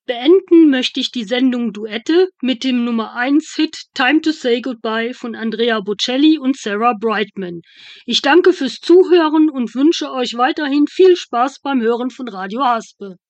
Beenden möchte ich die Sendung Duette mit dem Nummer-1-Hit „Time to Say Goodbye“ von Andrea Bocelli und Sarah Brightman. Ich danke fürs Zuhören und wünsche euch weiterhin viel Spaß beim Hören von Radio Haspe.